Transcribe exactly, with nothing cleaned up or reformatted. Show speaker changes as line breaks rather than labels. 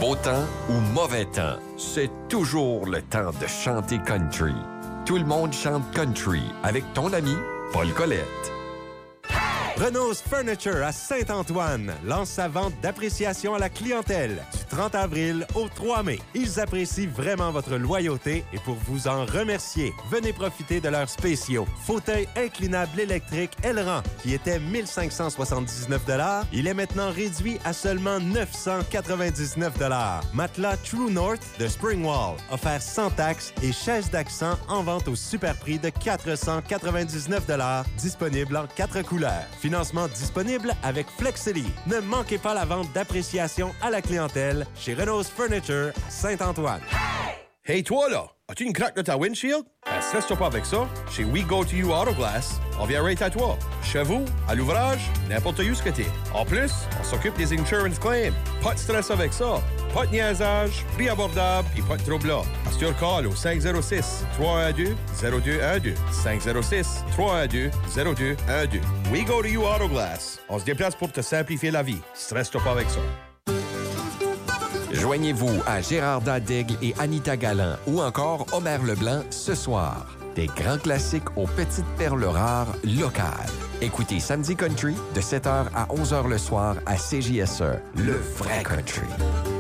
Beau temps ou mauvais temps, c'est toujours le temps de chanter country. Tout le monde chante country avec ton ami Paul Colette.
Renault's Furniture à Saint-Antoine lance sa vente d'appréciation à la clientèle du trente avril au trois mai. Ils apprécient vraiment votre loyauté et pour vous en remercier, venez profiter de leurs spéciaux. Fauteuil inclinable électrique Elran qui était mille cinq cent soixante-dix-neuf dollars, il est maintenant réduit à seulement neuf cent quatre-vingt-dix-neuf dollars. Matelas True North de Springwall, offert sans taxes et chaise d'accent en vente au super prix de quatre cent quatre-vingt-dix-neuf dollars, disponible en quatre couleurs. Financement disponible avec Flexity. Ne manquez pas la vente d'appréciation à la clientèle chez Renault's Furniture à Saint-Antoine.
Hey toi là, as-tu une craque de ta windshield? Ben, stresse-toi pas avec ça. Chez We Go To You Auto Glass, on vient rate à toi. Chez vous, à l'ouvrage, n'importe où ce que t'es. En plus, on s'occupe des insurance claims. Pas de stress avec ça. Pas de niaisage, prix abordable, pis pas de trouble là. Asture call au cinq zéro six, trois un deux, zéro deux un deux. cinq zéro six, trois un deux, zéro deux un deux. We Go To You Auto Glass. On se déplace pour te simplifier la vie. Stresse-toi pas avec ça.
Joignez-vous à Gérard Dadig et Anita Galland ou encore Omer Leblanc ce soir. Des grands classiques aux petites perles rares locales. Écoutez Samedi Country de sept heures à onze heures le soir à C J S E, le vrai country.